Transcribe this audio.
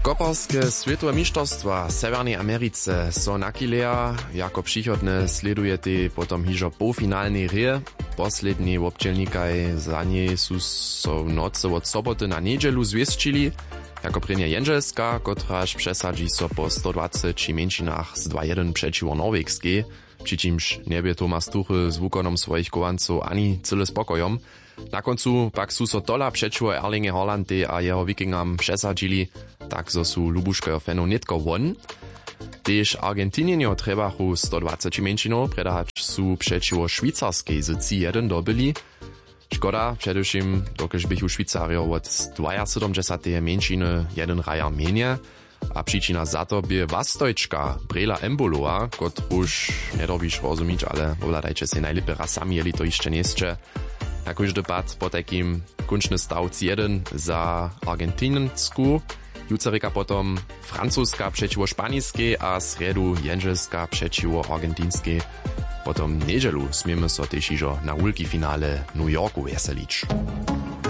Koparske swětowe mištorstwa w Severnej Americe so nakileja, jako přichodne sledujete potom hižo półfinalnej hry. Poslední občelnikaj za nej su so v nocy od soboty na niedzielu zwiesčili, jako prynje Jędrzelska, kotraž przesadzi so po 120 či menšinach z 2-1 przeciwko Norwegskiej, přičimž nebie Tomas Tuchel z wukonom swoich kovancov ani cyle spokojom. Na koncu pak su so tola przeciwko Erlinge Haalandej a jeho Wikingam przesadzili, tak so su lubuškeho fenov netko won. Tež Argentinjenjo trebachu 120 menšinov, predahać su przeciwko Švicarskej z 3-1 dobili. Škoda, především, dokež bych u Švicarjov od 72 menšiny jeden rajar menje, a příčina za to by Vastojčka Brela Emboloa, kotruž nedobiš rozumieć, ale ovladajcie se najlepiej raz sami, jeli to jeszcze niesče. Na každý pad po takým končný stav 1 za Argentinsku, jucerika potom Francúzska przeciwko Španiskej a sredu Jędrzelska przeciwko Argentinskej. Potom niedzielu smiemy so tež ižo na ulki finále New Yorku veselić.